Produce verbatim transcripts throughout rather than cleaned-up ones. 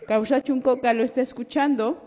Causa Chuncoca, ¿lo está escuchando?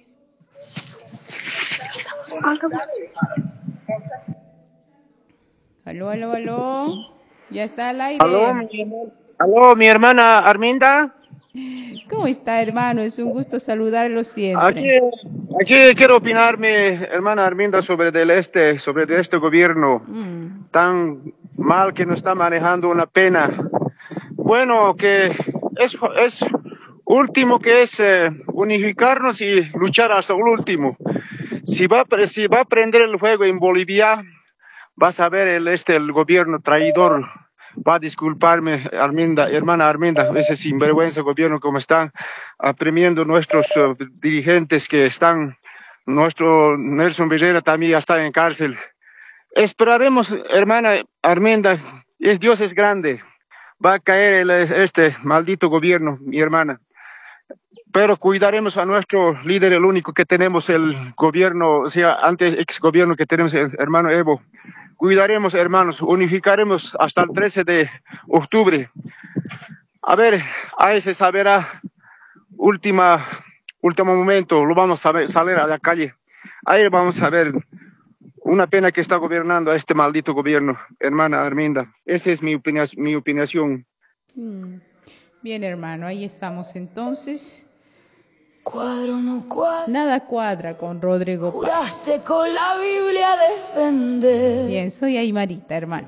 Aló, aló, aló. Ya está al Aló, aire. mi, hermana- aló, mi hermana Arminda. ¿Cómo está, hermano? Es un gusto saludarlo Aquí, siempre. aquí quiero opinar, mi hermana Arminda, sobre del este, sobre de este gobierno Mm, tan mal que nos está manejando. Una pena. Bueno, que es, es último que es eh, unificarnos y luchar hasta el último. Si va, a pre- si va a prender el fuego en Bolivia, vas a ver el, este, el gobierno traidor. Va a disculparme, Arminda, hermana Arminda, ese sinvergüenza gobierno como están apremiando nuestros uh, dirigentes que están, nuestro Nelson Villera también ya está en cárcel. Esperaremos, hermana Arminda, es, Dios es grande, va a caer el, este maldito gobierno, mi hermana. Pero cuidaremos a nuestro líder, el único que tenemos, el gobierno, o sea, antes ex gobierno que tenemos, el hermano Evo. Cuidaremos, hermanos, unificaremos hasta el trece de octubre. A ver, ahí se saberá, última, último momento, lo vamos a ver, salir a la calle. Ahí vamos a ver, una pena que está gobernando a este maldito gobierno, hermana Arminda. Esa es mi opinión, mi opinión. mm. Bien, hermano, ahí estamos entonces. Cuadro no cuadro. Nada cuadra con Rodrigo Paz. Juraste con la Biblia defender. Bien, soy Aymarita, hermano.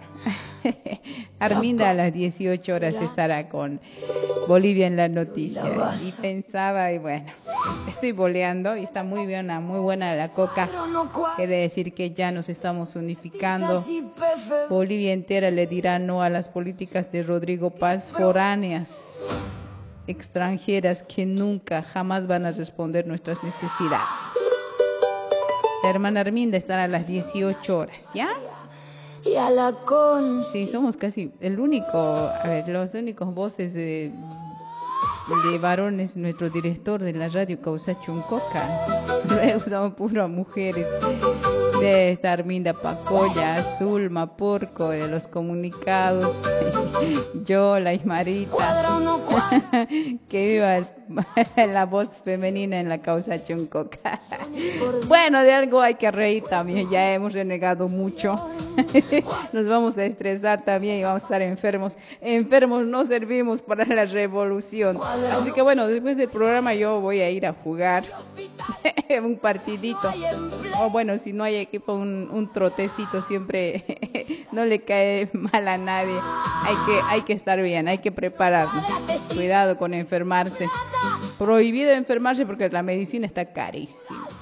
Arminda a las dieciocho horas estará con Bolivia en la noticia. Y pensaba, y bueno, estoy boleando y está muy buena, muy buena la coca. Quiere decir que ya nos estamos unificando. Bolivia entera le dirá no a las políticas de Rodrigo Paz, foráneas, extranjeras que nunca, jamás van a responder nuestras necesidades. La hermana Arminda estará a las dieciocho horas, ¿ya? Y a la con... Sí, somos casi el único, a ver, los únicos voces de, de varones, nuestro director de la radio Causa Chuncoca. Luego somos puras mujeres. De esta Arminda Pacoya, Zulma Porco, de los comunicados. Yo, la Ismarita. Que viva el, la voz femenina en la Causa Chuncoca. Bueno, de algo hay que reír también. Ya hemos renegado mucho. Nos vamos a estresar también y vamos a estar enfermos. Enfermos no servimos para la revolución. Así que bueno, después del programa yo voy a ir a jugar un partidito. O bueno, si no hay equipo, un, un trotecito siempre no le cae mal a nadie. Hay que, hay que estar bien, hay que prepararnos. Cuidado con enfermarse. Prohibido enfermarse porque la medicina está carísima.